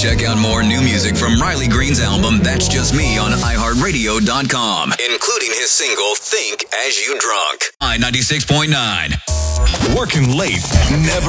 Check out more new music from Riley Green's album, That's Just Me, on iHeartRadio.com, including his single, Think As You Drunk. I-96.9. Working late, never